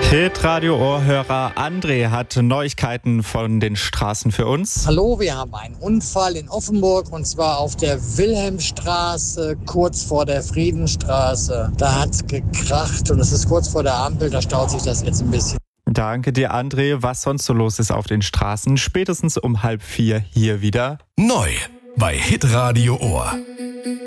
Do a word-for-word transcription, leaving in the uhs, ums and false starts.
Hit-Radio-Ohrhörer André hat Neuigkeiten von den Straßen für uns. Hallo, wir haben einen Unfall in Offenburg und zwar auf der Wilhelmstraße, kurz vor der Friedenstraße. Da hat's gekracht und es ist kurz vor der Ampel, da staut sich das jetzt ein bisschen. Danke dir, André. Was sonst so los ist auf den Straßen, spätestens um halb vier hier wieder. Neu bei Hit-Radio Ohr.